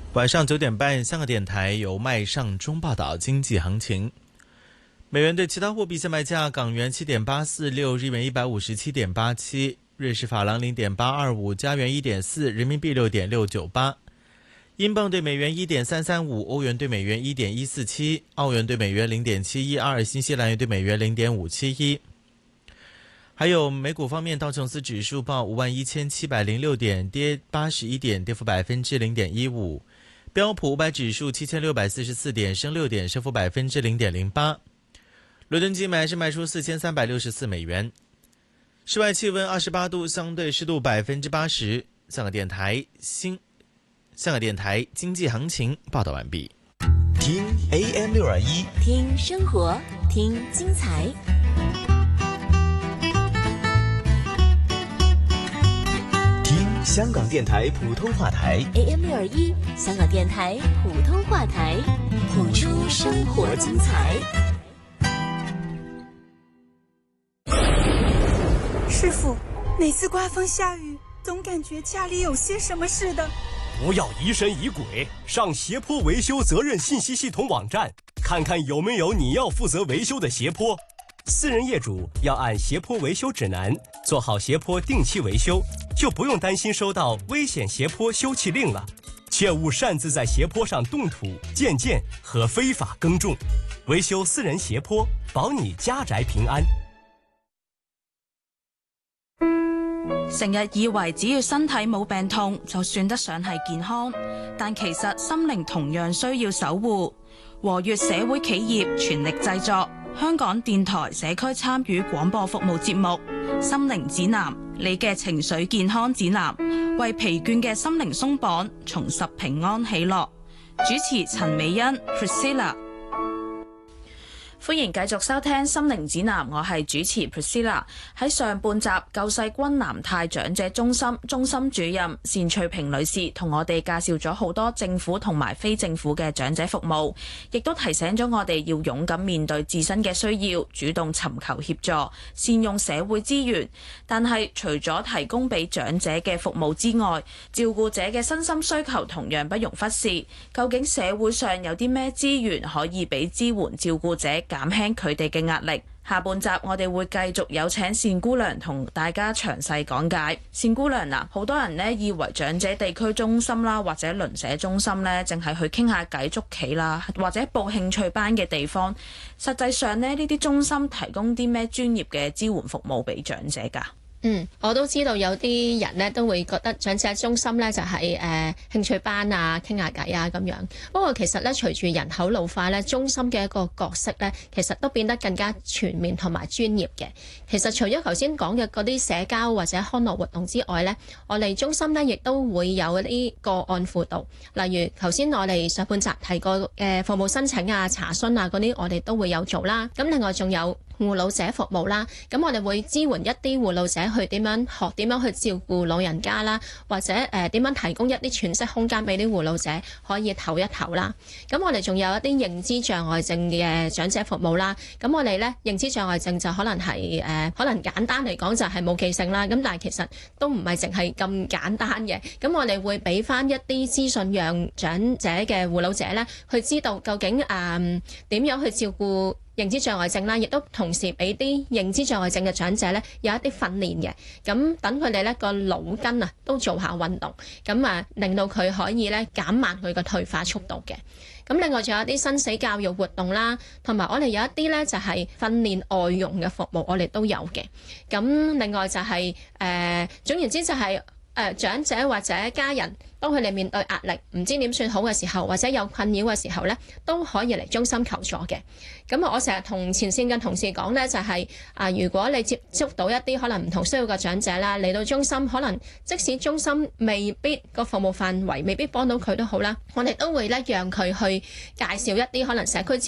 晚上9點半，香港電台由麥尚中報道經濟行情。美元對其他貨幣現賣價：港元7.846，日元157.87，瑞士法郎0.825，加元1.4，人民幣6.698，英鎊對美元1.335，歐元對美元1.147，澳元對美元0.712，新西蘭元對美元0.571。还有美股方面，道琼斯指数报51706点，跌81点，跌幅0.15%。标普500指数7644点，升6点，升幅0.08%。伦敦金每是卖出4364美元。室外气温28度，相对湿度80%。香港电台经济行情报道完毕。 听 AM621， 听生活，听精彩。 香港电台普通话台 AM621，香港电台普通话台，谱出生活精彩。 师傅，每次刮风下雨，总感觉家里有些什么似的。 不要疑神疑鬼，上斜坡维修责任信息系统网站，看看有没有你要负责维修的斜坡。私人业主要按斜坡维修指南做好斜坡定期维修，就不用担心收到危险斜坡休憩令了。切勿擅自在斜坡上动土、建建和非法耕种。维修私人斜坡，保你家宅平安。 成日以為只要身體冇病痛就算得上係健康，但其實心靈同樣需要守護。和悅社會企業全力製作香港電台社區參與廣播服務節目《心靈指南》，你嘅情緒健康指南，為疲倦嘅心靈鬆綁，重拾平安喜樂。主持陳美欣 Priscilla。歡迎繼續收聽《心靈指南》，我係主持 Priscilla。喺上半集，救世軍南泰長者中心主任單翠萍女士同我哋介紹咗好多政府同埋非政府嘅長者服務，亦都提醒咗我哋要勇敢面對自身嘅需要，主動尋求協助，善用社會資源。但係除咗提供俾長者嘅服務之外，照顧者嘅身心需求同樣不容忽視。究竟社會上有啲咩資源可以俾支援照顧者，減輕佢哋嘅壓力？下半集我哋會繼續有請單姑娘同大家詳細講解。單姑娘啊，好多人呢以為長者地區中心啦，或者鄰舍中心呢，淨係去傾下偈捉棋啦，或者報興趣班嘅地方。實際上呢，呢啲中心提供啲咩專業嘅支援服務俾長者㗎？ 我都知道有啲人咧都會覺得長者中心咧就係興趣班啊、傾下偈啊咁樣。不過其實咧隨住人口老化咧，中心嘅一個角色咧其實都變得更加全面同埋專業嘅。其實除咗頭先講嘅嗰啲社交或者康樂活動之外咧，我哋中心咧亦都會有一啲個案輔導，例如頭先我哋上半集提過服務申請啊、查詢啊嗰啲，我哋都會有做啦。咁另外仲有護老者服務啦，咁我哋會支援一啲護老者去點樣去照顧老人家啦，或者點樣提供一啲喘息空間俾啲護老者可以唞一唞啦。咁我哋仲有一啲認知障礙症嘅長者服務啦。咁我哋咧認知障礙症就可能係可能簡單嚟講就係冇記性啦。咁但係其實都唔係淨係咁簡單嘅。咁我哋會俾翻一啲資訊讓長者嘅護老者咧去知道究竟點樣去照顧認知障礙症啦，亦都同時俾啲認知障礙症嘅長者咧有一啲訓練嘅，咁等佢哋咧個腦筋啊都做下運動，咁令到佢可以咧減慢佢個退化速度嘅。咁另外仲有啲生死教育活動啦，同埋我哋有一啲咧就係訓練外傭嘅服務，我哋都有嘅。咁另外就係總言之就係長者或者家人，當佢哋面對壓力唔知點算好嘅時候，或者有困擾嘅時候咧，都可以嚟中心求助嘅。咁我成日同前線嘅同事講咧，就係如果你接觸到一啲可能唔同需要嘅長者啦，嚟到中心，可能即使中心未必個服務範圍未必幫到佢都好啦，我哋都會咧讓佢去介紹一啲可能社區